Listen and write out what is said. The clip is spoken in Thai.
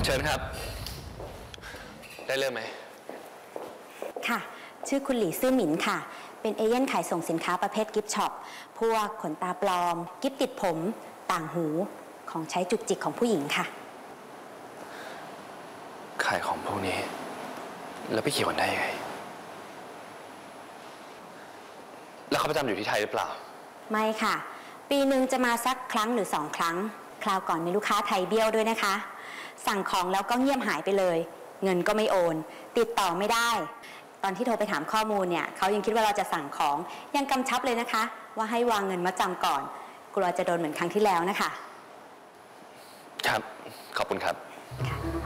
เชิญครับได้เริ่มไหมค่ะชื่อคุณหลี่ซื่อหมินค่ะเป็นเอเย่นขายส่งสินค้าประเภทกิฟต์ช็อปพวกขนตาปลอมกิฟต์ติดผมต่างหูของใช้จุกจิกของผู้หญิงค่ะขายของพวกนี้แล้วไปเกี่ยวกันได้ยังไงแล้วเขาประจำอยู่ที่ไทยหรือเปล่าไม่ค่ะปีหนึ่งจะมาสักครั้งหรือ2 ครั้งคราวก่อนมีลูกค้าไทยเบี้ยวด้วยนะคะสั่งของแล้วก็เงียบหายไปเลยเงินก็ไม่โอนติดต่อไม่ได้ตอนที่โทรไปถามข้อมูลเนี่ยเขายังคิดว่าเราจะสั่งของยังกำชับเลยนะคะว่าให้วางเงินมาจำก่อนกลัวจะโดนเหมือนครั้งที่แล้วนะคะครับขอบคุณครับ